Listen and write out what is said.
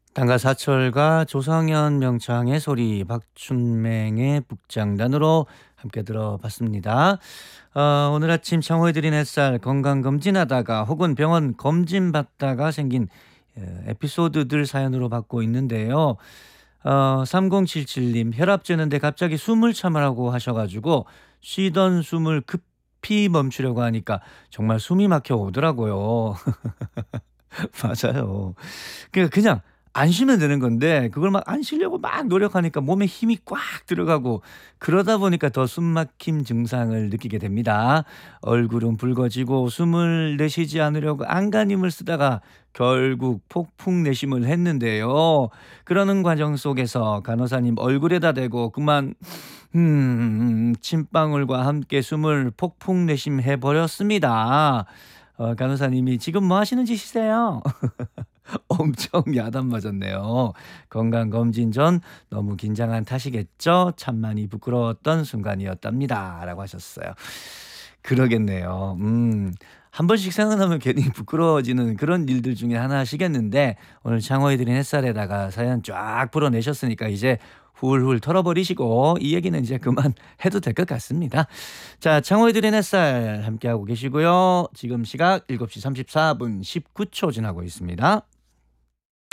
당가 사철과 조성현 명창의 소리 박춘맹의 북장단으로 함께 들어봤습니다. 오늘 아침 창호에 드린 햇살 건강검진하다가 혹은 병원 검진 받다가 생긴 에피소드들 사연으로 받고 있는데요. 3077님 혈압 재는데 갑자기 숨을 참으라고 하셔가지고 쉬던 숨을 급히 멈추려고 하니까 정말 숨이 막혀 오더라고요. 맞아요. 그냥 안 쉬면 되는 건데 그걸 막 안 쉬려고 막 노력하니까 몸에 힘이 꽉 들어가고 그러다 보니까 더 숨막힘 증상을 느끼게 됩니다. 얼굴은 붉어지고 숨을 내쉬지 않으려고 안간힘을 쓰다가 결국 폭풍 내심을 했는데요. 그러는 과정 속에서 간호사님 얼굴에다 대고 그만 침방울과 함께 숨을 폭풍 내심해 버렸습니다. 간호사님이 "지금 뭐 하시는 짓이세요?" 엄청 야단 맞았네요. "건강검진 전 너무 긴장한 탓이겠죠? 참 많이 부끄러웠던 순간이었답니다."라고 하셨어요. 그러겠네요. 한 번씩 생각나면 괜히 부끄러워지는 그런 일들 중에 하나시겠는데 오늘 창호해 드린 햇살에다가 사연 쫙 풀어내셨으니까 이제 훌훌 털어버리시고 이 얘기는 이제 그만해도 될 것 같습니다. 자, 창호해 드린 햇살 함께하고 계시고요. 지금 시각 7시 34분 19초 지나고 있습니다.